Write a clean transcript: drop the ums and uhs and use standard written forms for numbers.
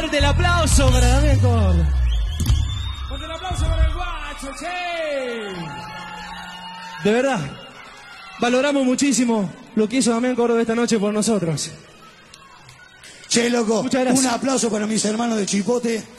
fuerte el aplauso para Damián Córdoba. Fuerte el aplauso para el guacho, che. De verdad, valoramos muchísimo lo que hizo Damián Córdoba esta noche por nosotros. Che, loco, Muchas gracias. un aplauso para mis hermanos de Chipote.